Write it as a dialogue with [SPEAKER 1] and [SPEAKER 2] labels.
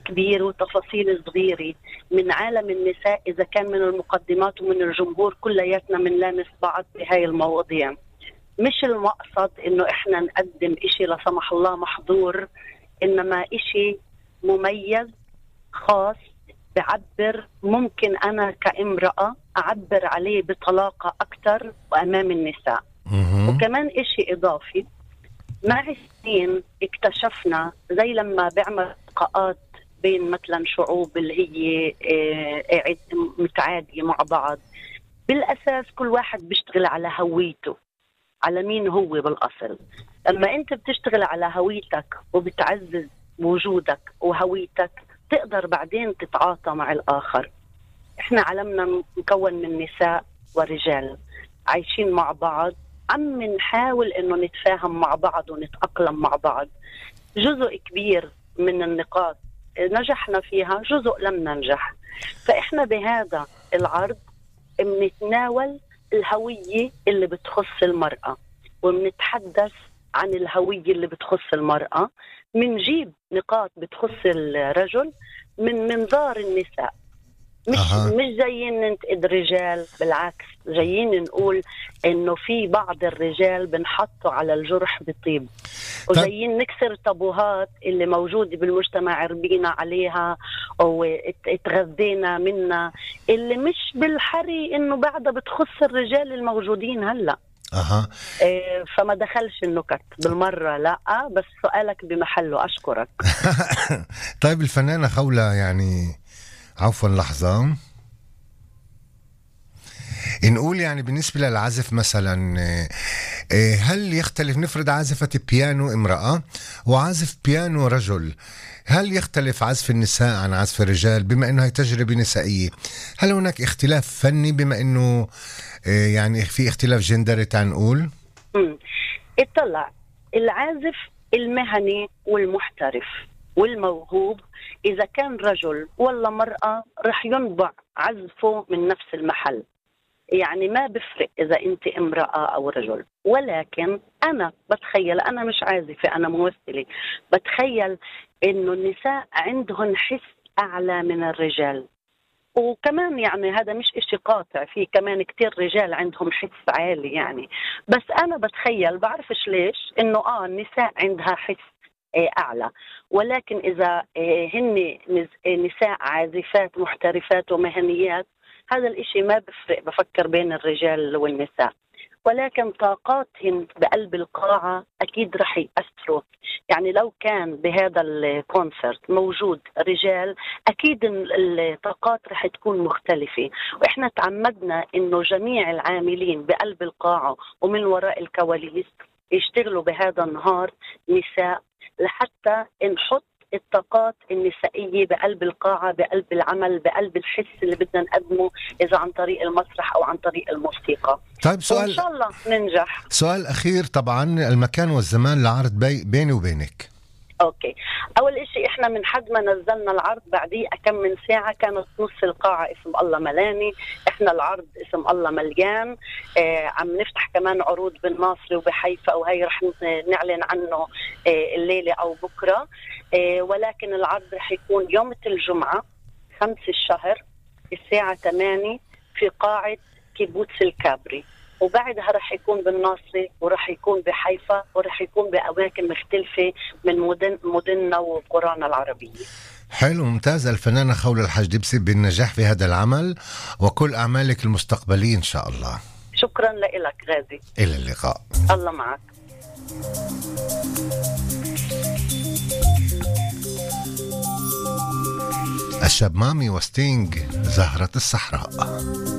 [SPEAKER 1] كبير وتفاصيل صغيرة من عالم النساء، إذا كان من المقدمات ومن الجمهور كلياتنا منلامس بعض بهاي المواضيع. مش المقصد إنه إحنا نقدم إشي لا سمح الله محظور، إنما إشي مميز خاص بعبر ممكن أنا كامرأة أعبر عليه بطلاقة أكتر وأمام النساء. وكمان إشي إضافي، مع السنين اكتشفنا زي لما بعمل لقاءات بين مثلا شعوب اللي هي متعادية مع بعض، بالأساس كل واحد بيشتغل على هويته، على مين هو بالأصل. لما أنت بتشتغل على هويتك وبتعزز وجودك وهويتك، تقدر بعدين تتعاطى مع الآخر. إحنا عالمنا مكون من نساء ورجال عايشين مع بعض، عم نحاول إنه نتفاهم مع بعض ونتأقلم مع بعض. جزء كبير من النقاط نجحنا فيها، جزء لم ننجح. فإحنا بهذا العرض بنتناول الهوية اللي بتخص المرأة، وبنتحدث عن الهوية اللي بتخص المرأة، منجيب نقاط بتخص الرجل من منظار النساء. مش جايين ننتقد الرجال، بالعكس جايين نقول انه في بعض الرجال بنحطوا على الجرح بطيب، وجايين نكسر طابوهات اللي موجودة بالمجتمع، ربينا عليها واتغذينا منها، اللي مش بالحري انه بعدها بتخص الرجال الموجودين هلأ. فما دخلش النكت بالمرة، لا، بس سؤالك بمحله، أشكرك.
[SPEAKER 2] طيب الفنانة خولة، يعني عفوا لحظة، نقول يعني بالنسبة للعزف مثلا، هل يختلف، نفرض عازفة بيانو امرأة وعازف بيانو رجل، هل يختلف عزف النساء عن عزف الرجال بما أنه هي تجربة نسائية؟ هل هناك اختلاف فني بما أنه يعني في اختلاف جندري تنقول؟
[SPEAKER 1] اطلع العازف المهني والمحترف والموهوب، إذا كان رجل ولا مرأة رح ينبع عزفه من نفس المحل. يعني ما بفرق إذا أنت امرأة أو رجل. ولكن أنا بتخيل، أنا مش عازفة، أنا ممثلة، بتخيل إنه النساء عندهم حس أعلى من الرجال. وكمان يعني هذا مش إشي قاطع، فيه كمان كتير رجال عندهم حس عالي يعني. بس أنا بتخيل، بعرفش ليش، إنه النساء عندها حس أعلى. ولكن إذا هن نساء عازفات محترفات ومهنيات، هذا الإشي ما بفرق، بفكر بين الرجال والنساء. ولكن طاقاتهم بقلب القاعة أكيد رح يأثروا. يعني لو كان بهذا الكونسرت موجود رجال، أكيد الطاقات رح تكون مختلفة. وإحنا تعمدنا إنه جميع العاملين بقلب القاعة ومن وراء الكواليس يشتغلوا بهذا النهار نساء، لحتى نحط الطاقات النسائية بقلب القاعة، بقلب العمل، بقلب الحس اللي بدنا نقدمه، إذا عن طريق المسرح أو عن طريق الموسيقى.
[SPEAKER 2] طيب سؤال،
[SPEAKER 1] إن شاء الله ننجح.
[SPEAKER 2] سؤال أخير، طبعا المكان والزمان لعرض بيني وبينك.
[SPEAKER 1] أوكي، أول إشي إحنا من حد ما نزلنا العرض بعديه كم من ساعة كانت نص القاعة اسم الله ملاني. إحنا العرض اسم الله مليان. عم نفتح كمان عروض بالناصري وبحيفا، وهي رح نعلن عنه الليلة أو بكرة. ولكن العرض رح يكون يوم الجمعة 5 الشهر الساعة 8 في قاعة كيبوتس الكابري، وبعدها رح يكون بالناصري ورح يكون بحيفا ورح يكون بأماكن مختلفة من مدننا وقرانا العربية.
[SPEAKER 2] حلو، ممتاز. الفنانة خولة الحجدبسي بالنجاح في هذا العمل وكل أعمالك المستقبلية إن شاء الله.
[SPEAKER 1] شكرا لك غازي،
[SPEAKER 2] إلى اللقاء،
[SPEAKER 1] الله معك.
[SPEAKER 2] الشاب مامي وستينج، زهرة الصحراء.